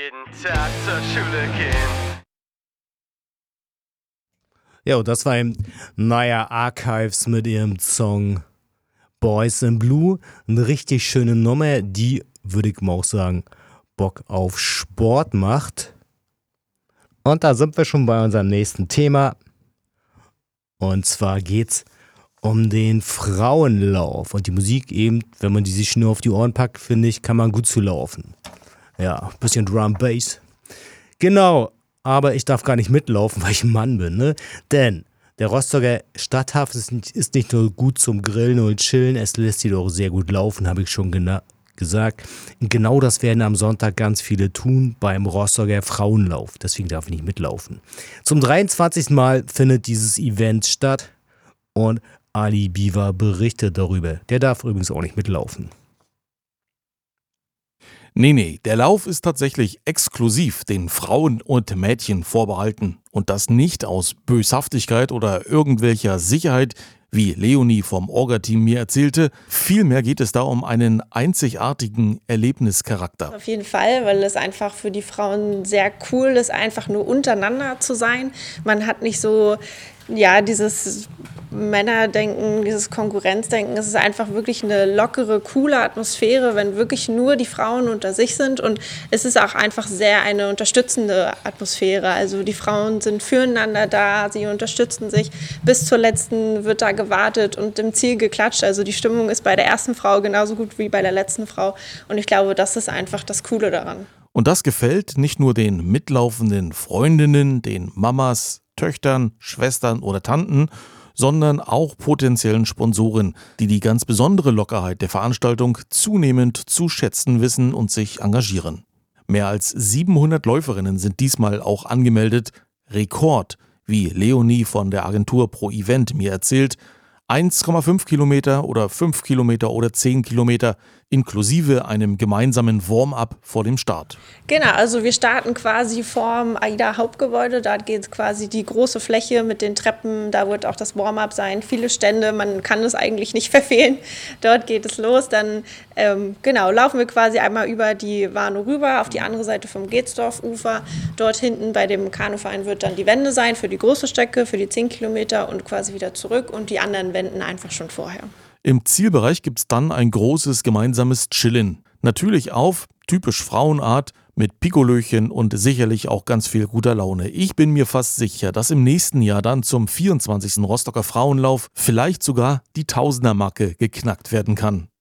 jeden Tag zur Schule gehen. Ja, und das war eben Naya Archives mit ihrem Song Boys in Blue. Eine richtig schöne Nummer, die, würde ich mal auch sagen, Bock auf Sport macht. Und da sind wir schon bei unserem nächsten Thema. Und zwar geht's um den Frauenlauf. Und die Musik eben, wenn man die sich nur auf die Ohren packt, finde ich, kann man gut zulaufen. Ja, ein bisschen Drum Bass. Genau, aber ich darf gar nicht mitlaufen, weil ich ein Mann bin, ne? Denn der Rostocker Stadthafen ist nicht nur gut zum Grillen und Chillen, es lässt sich auch sehr gut laufen, habe ich schon gesagt. Und genau das werden am Sonntag ganz viele tun beim Rostocker Frauenlauf. Deswegen darf ich nicht mitlaufen. Zum 23. Mal findet dieses Event statt und Ali Biwa berichtet darüber. Der darf übrigens auch nicht mitlaufen. Nee, der Lauf ist tatsächlich exklusiv den Frauen und Mädchen vorbehalten. Und das nicht aus Böshaftigkeit oder irgendwelcher Sicherheit, wie Leonie vom Orga-Team mir erzählte. Vielmehr geht es da um einen einzigartigen Erlebnischarakter. Auf jeden Fall, weil es einfach für die Frauen sehr cool ist, einfach nur untereinander zu sein. Man hat nicht so, dieses Männerdenken, dieses Konkurrenzdenken. Es ist einfach wirklich eine lockere, coole Atmosphäre, wenn wirklich nur die Frauen unter sich sind. Und es ist auch einfach sehr eine unterstützende Atmosphäre. Also die Frauen sind füreinander da, sie unterstützen sich. Bis zur letzten wird da gewartet und im Ziel geklatscht. Also die Stimmung ist bei der ersten Frau genauso gut wie bei der letzten Frau. Und ich glaube, das ist einfach das Coole daran. Und das gefällt nicht nur den mitlaufenden Freundinnen, den Mamas, Töchtern, Schwestern oder Tanten, sondern auch potenziellen Sponsoren, die die ganz besondere Lockerheit der Veranstaltung zunehmend zu schätzen wissen und sich engagieren. Mehr als 700 Läuferinnen sind diesmal auch angemeldet. Rekord, wie Leonie von der Agentur Pro Event mir erzählt. 1,5 Kilometer oder 5 Kilometer oder 10 Kilometer inklusive einem gemeinsamen Warm-up vor dem Start. Genau, also wir starten quasi vorm AIDA-Hauptgebäude. Da geht quasi die große Fläche mit den Treppen. Da wird auch das Warm-up sein. Viele Stände, man kann es eigentlich nicht verfehlen. Dort geht es los. Dann laufen wir quasi einmal über die Warnow rüber auf die andere Seite vom Geetsdorf-Ufer. Dort hinten bei dem Kanuverein wird dann die Wende sein für die große Strecke, für die 10 Kilometer und quasi wieder zurück und die anderen Wenden einfach schon vorher. Im Zielbereich gibt es dann ein großes gemeinsames Chillen. Natürlich auf typisch Frauenart mit Pikolöchen und sicherlich auch ganz viel guter Laune. Ich bin mir fast sicher, dass im nächsten Jahr dann zum 24. Rostocker Frauenlauf vielleicht sogar die Tausender-Marke geknackt werden kann.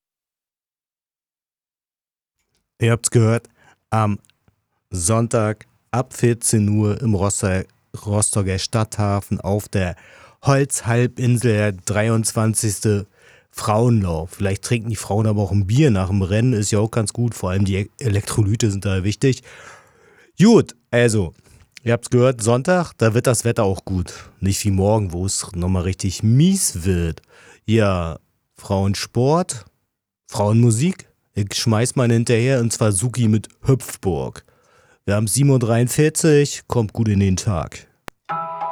Ihr habt's gehört, am Sonntag ab 14 Uhr im Rostocker Stadthafen auf der Holzhalbinsel, der 23. Frauenlauf. Vielleicht trinken die Frauen aber auch ein Bier nach dem Rennen, ist ja auch ganz gut, vor allem die Elektrolyte sind da wichtig. Gut, also, ihr habt's gehört, Sonntag, da wird das Wetter auch gut. Nicht wie morgen, wo es nochmal richtig mies wird. Ja, Frauensport, Frauenmusik, ich schmeiß mal hinterher, und zwar Suki mit Hüpfburg. Wir haben 7:43 Uhr, kommt gut in den Tag.